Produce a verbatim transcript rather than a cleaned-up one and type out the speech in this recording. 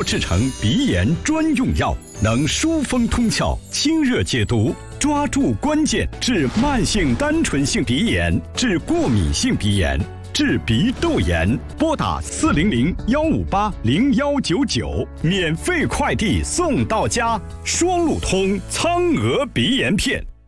制成鼻炎专用药，能疏风通窍、清热解毒，抓住关键，治慢性单纯性鼻炎，治过敏性鼻炎，治鼻窦炎。拨打四零零幺五八零幺九九，免费快递送到家。双路通苍娥鼻炎片。